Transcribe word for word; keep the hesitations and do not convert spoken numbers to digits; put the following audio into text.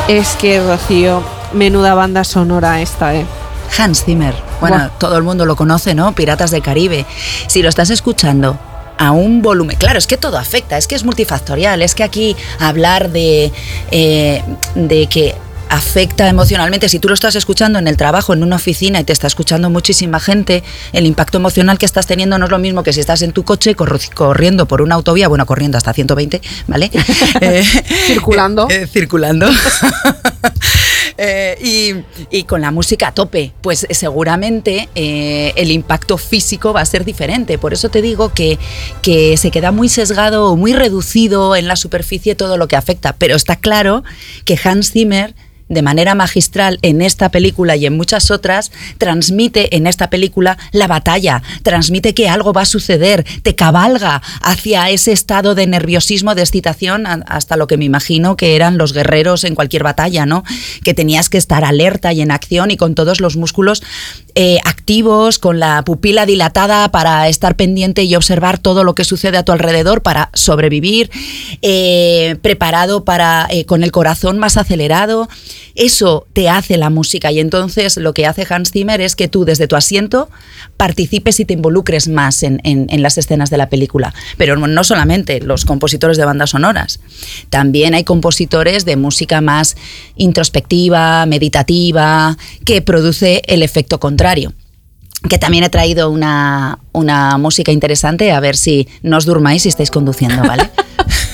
Es que, Rocío, menuda banda sonora esta, ¿eh? Hans Zimmer. Bueno, Buah. Todo el mundo lo conoce, ¿no? Piratas del Caribe. Si lo estás escuchando a un volumen... Claro, es que todo afecta, es que es multifactorial, es que aquí hablar de, eh, de que afecta emocionalmente, si tú lo estás escuchando en el trabajo, en una oficina y te está escuchando muchísima gente, el impacto emocional que estás teniendo no es lo mismo que si estás en tu coche corriendo por una autovía, bueno, corriendo hasta ciento veinte, ¿vale? eh, circulando. Eh, eh, circulando. Eh, y, y con la música a tope, pues seguramente eh, el impacto físico va a ser diferente. Por eso te digo que, que se queda muy sesgado o muy reducido en la superficie todo lo que afecta. Pero está claro que Hans Zimmer, de manera magistral en esta película y en muchas otras, transmite en esta película la batalla, transmite que algo va a suceder, te cabalga hacia ese estado de nerviosismo, de excitación, hasta lo que me imagino que eran los guerreros en cualquier batalla, ¿no? Que tenías que estar alerta y en acción y con todos los músculos eh, activos, con la pupila dilatada para estar pendiente y observar todo lo que sucede a tu alrededor para sobrevivir, eh, preparado para eh, con el corazón más acelerado. Eso te hace la música y entonces lo que hace Hans Zimmer es que tú desde tu asiento participes y te involucres más en, en, en las escenas de la película. Pero no solamente los compositores de bandas sonoras, también hay compositores de música más introspectiva, meditativa, que produce el efecto contrario. Que también he traído una, una música interesante, a ver si no os durmáis si estáis conduciendo, ¿vale?